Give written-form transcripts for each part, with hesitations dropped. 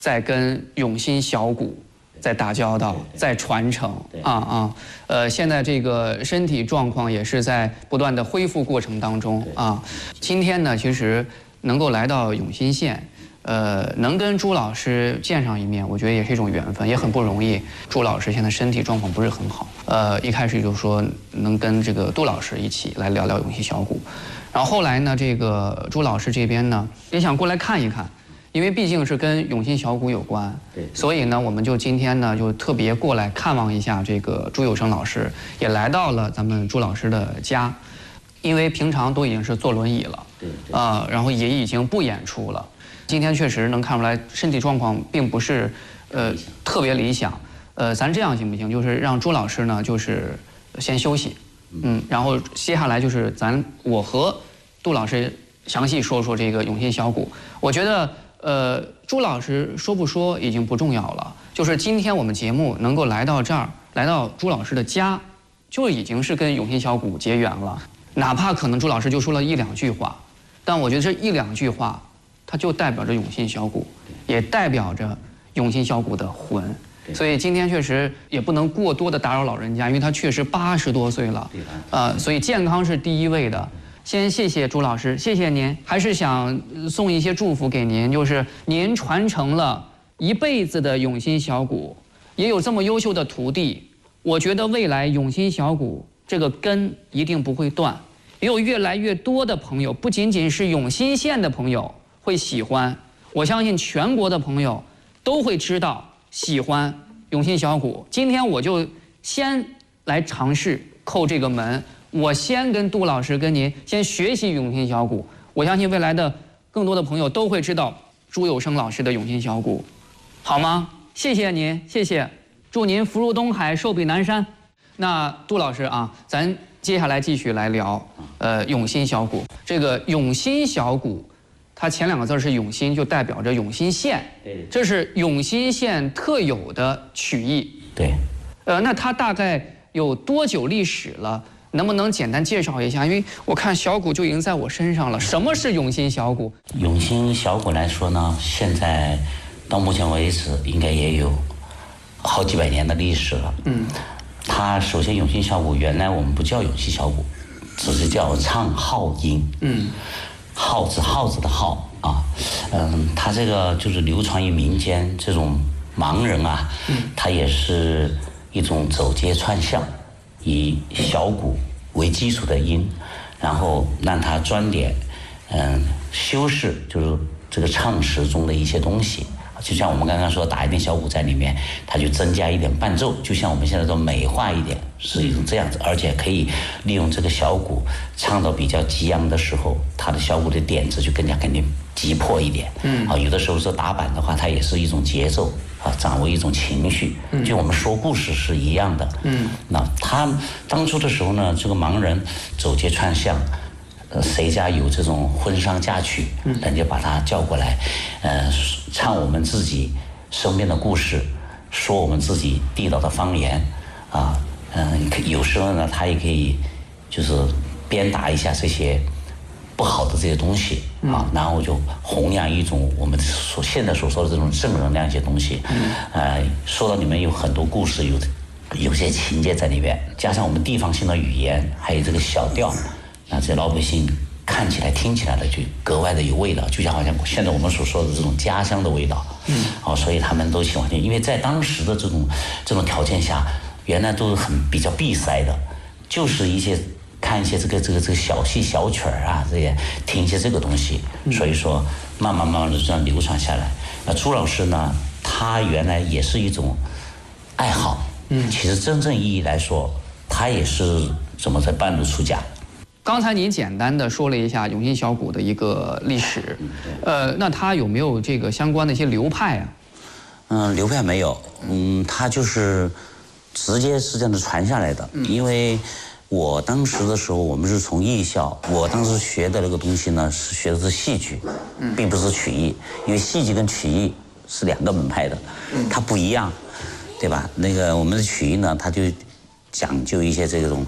在跟永兴小鼓在打交道，在传承现在这个身体状况也是在不断的恢复过程当中啊。今天呢，其实能够来到永兴县，能跟朱老师见上一面，我觉得也是一种缘分，也很不容易。朱老师现在身体状况不是很好，一开始就说能跟这个杜老师一起来聊聊永兴小鼓，然后后来呢，这个朱老师这边呢也想过来看一看。因为毕竟是跟永兴小鼓有关，所以呢，我们就今天呢就特别过来看望一下这个朱有生老师，也来到了咱们朱老师的家，因为平常都已经是坐轮椅了，然后也已经不演出了。今天确实能看出来身体状况并不是特别理想，咱这样行不行？就是让朱老师呢就是先休息，然后接下来就是我和杜老师详细说说这个永兴小鼓。我觉得。朱老师说不说已经不重要了，就是今天我们节目能够来到这儿，来到朱老师的家，就已经是跟永兴小鼓结缘了。哪怕可能朱老师就说了1、2句话，但我觉得这1、2句话，它就代表着永兴小鼓，也代表着永兴小鼓的魂。所以今天确实也不能过多的打扰老人家，因为他确实80多岁了，所以健康是第一位的。先谢谢朱老师，谢谢您。还是想送一些祝福给您，就是您传承了一辈子的永兴小鼓，也有这么优秀的徒弟，我觉得未来永兴小鼓这个根一定不会断，也有越来越多的朋友，不仅仅是永兴县的朋友会喜欢，我相信全国的朋友都会知道喜欢永兴小鼓。今天我就先来尝试叩这个门。我先跟杜老师跟您先学习永兴小鼓，我相信未来的更多的朋友都会知道朱有生老师的永兴小鼓，好吗？谢谢您，谢谢，祝您福如东海，寿比南山。那杜老师啊，咱接下来继续来聊永兴小鼓。这个永兴小鼓，它前2个字是永兴，就代表着永兴县，这是永兴县特有的曲艺。 对， 那它大概有多久历史了？能不能简单介绍一下？因为我看小鼓就已经在我身上了。什么是永兴小鼓？ 永兴小鼓来说呢，现在到目前为止应该也有好几百年的历史了。它首先永兴小鼓原来我们不叫永兴小鼓，只是叫唱号音。号子的号啊。它这个就是流传于民间，这种盲人啊，他也是一种走街串巷。以小鼓为基础的音，然后让它装点，修饰就是这个唱词中的一些东西。就像我们刚刚说，打一点小鼓在里面，它就增加一点伴奏，就像我们现在说美化一点，是一种这样子，而且可以利用这个小鼓唱到比较激昂的时候，它的小鼓的点子就更加肯定急迫一点。有的时候说打板的话，它也是一种节奏。掌握一种情绪，就我们说故事是一样的。那他当初的时候呢，这个盲人走街串巷，谁家有这种婚丧嫁娶，人就把他叫过来，唱我们自己身边的故事，说我们自己地道的方言，有时候呢，他也可以就是鞭打一下这些不好的这些东西然后就弘扬一种我们现在所说的这种正能量一些东西。说到里面有很多故事，有些情节在里边，加上我们地方性的语言，还有这个小调，那这老百姓看起来听起来的就格外的有味道，就像好像现在我们所说的这种家乡的味道。所以他们都喜欢听，因为在当时的这种条件下，原来都是比较闭塞的，就是看一些这个小戏小曲儿啊，这些听一些这个东西，所以说慢慢的这样流传下来。那朱老师呢，他原来也是一种爱好，其实真正意义来说，他也是怎么在半路出家。 刚才您简单的说了一下永兴小鼓的一个历史，那它有没有这个相关的一些流派啊？ 流派没有，它就是直接是这样的传下来的，因为。我当时的时候，我们是从艺校，我当时学的那个东西呢，是学的是戏剧，并不是曲艺，因为戏剧跟曲艺是2个门派的，它不一样，对吧？那个我们的曲艺呢，它就讲究一些这种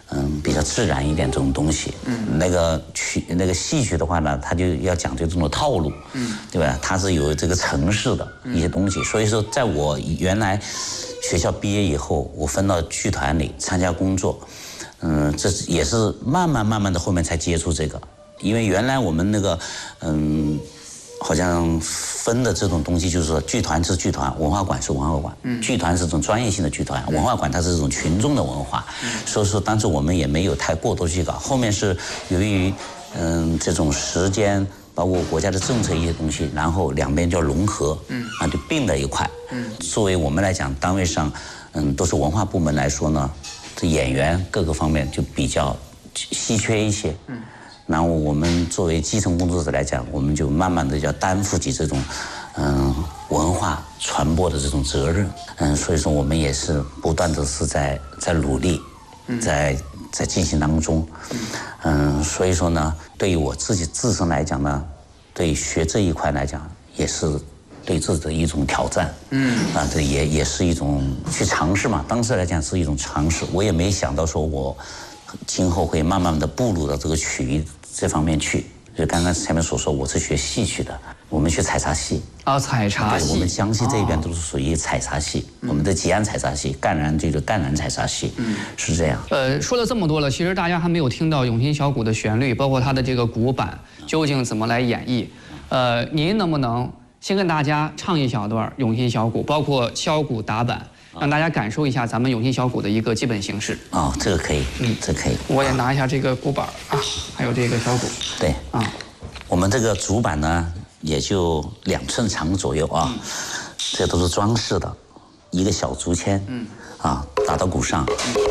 比较自然一点这种东西。那个戏曲的话呢，它就要讲究这种套路，对吧？它是有这个程式的一些东西。所以说，在我原来学校毕业以后，我分到剧团里参加工作，这也是慢慢的后面才接触这个。因为原来我们那个好像分的这种东西，就是说剧团是剧团，文化馆是文化馆。剧团是这种专业性的剧团，文化馆它是这种群众的文化。所以说当时我们也没有太过多去搞。后面是由于这种时间，包括国家的政策一些东西，然后两边就融合，就并在一块。作为我们来讲，单位上都是文化部门来说呢，这演员各个方面就比较稀缺一些。然后我们作为基层工作者来讲，我们就慢慢的要担负起这种文化传播的这种责任。所以说我们也是不断的是在努力，在进行当中。所以说呢，对于我自己自身来讲呢，对学这一块来讲，也是对自己的一种挑战。这也是一种去尝试嘛。当时来讲是一种尝试，我也没想到说我今后会慢慢的步入到这个曲艺这方面去。就刚刚前面所说，我是学戏曲的，我们学采茶戏。 采茶戏。 我们江西这边都是属于采茶戏，我们的吉安采茶戏，赣南这个赣南采茶戏，是这样。 说了这么多了，其实大家还没有听到永兴小鼓的旋律，包括它的这个鼓板究竟怎么来演绎。您能不能先跟大家唱一小段永兴小鼓，包括箫鼓打板，让大家感受一下咱们永兴小鼓的一个基本形式？ 这个可以，这可以。 我也拿一下这个鼓板还有这个箫鼓。 对我们这个主板呢，也就2寸长左右啊，这都是装饰的，一个小竹签，打到鼓上。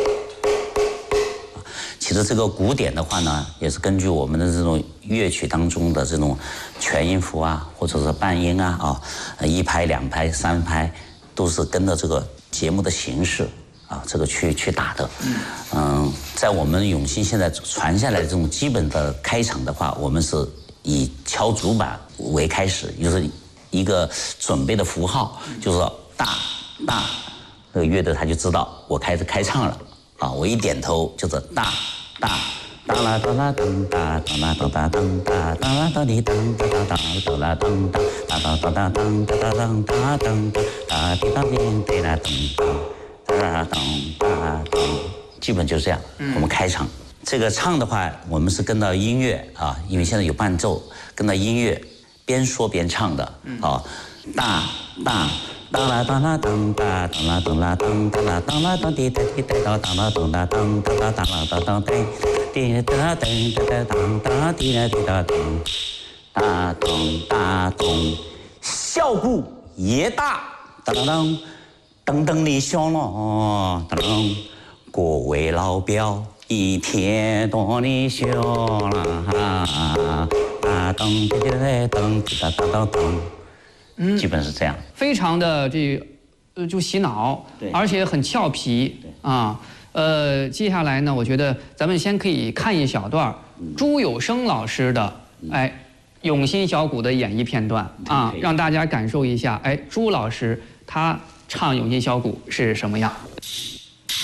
其实这个鼓点的话呢，也是根据我们的这种乐曲当中的这种全音符或者是半音1拍、2拍、3拍，都是跟着这个节目的形式这个去打的。在我们永兴现在传下来的这种基本的开场的话，我们是以敲竹板为开始，就是一个准备的符号，就是说大，这个乐队他就知道我开始开唱了我一点头就是大。当啦当啦当哒当啦当哒当哒当啦当滴当哒哒当啦当哒当哒当哒当哒当哒当哒哒滴当滴滴啦当哒当哒当，基本就这样。我们开场这个唱的话，我们是跟到音乐因为现在有伴奏，跟到音乐边说边唱的大。当啦当啦当哒当啦当啦当当啦当啦当滴哒滴哒当啦当啦当哒哒当啦当当滴滴哒滴哒当哒滴啦滴哒当大咚，箫鼓也大，当当噔的响了，当各位老表一天多的响了，当噔哒当当。基本是这样， 非常的就洗脑，而且很俏皮接下来呢，我觉得咱们先可以看一小段朱有生老师的永兴小鼓的演绎片段让大家感受一下朱老师他唱永兴小鼓是什么样。